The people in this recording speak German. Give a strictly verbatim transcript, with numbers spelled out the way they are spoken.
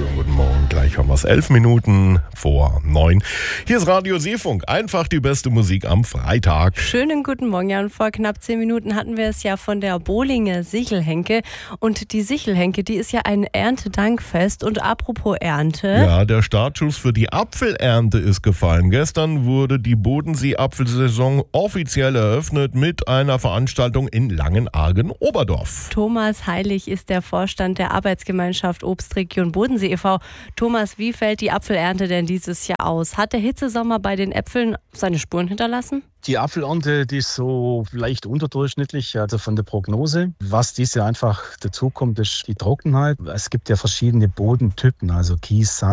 Schönen guten Morgen. Gleich haben wir es elf Minuten vor neun. Hier ist Radio Seefunk. Einfach die beste Musik am Freitag. Schönen guten Morgen. Ja, und vor knapp zehn Minuten hatten wir es ja von der Bohlinger Sichelhenke. Und die Sichelhenke, die ist ja ein Erntedankfest. Und apropos Ernte. Ja, der Startschuss für die Apfelernte ist gefallen. Gestern wurde die Bodensee-Apfelsaison offiziell eröffnet mit einer Veranstaltung in Langenargen-Oberdorf. Thomas Heilig ist der Vorstand der Arbeitsgemeinschaft Obstregion Bodensee e V Thomas, wie fällt die Apfelernte denn dieses Jahr aus? Hat der Hitzesommer bei den Äpfeln seine Spuren hinterlassen? Die Apfelernte, die ist so leicht unterdurchschnittlich, also von der Prognose. Was dieses Jahr einfach dazukommt, ist die Trockenheit. Es gibt ja verschiedene Bodentypen, also Kies, Sand,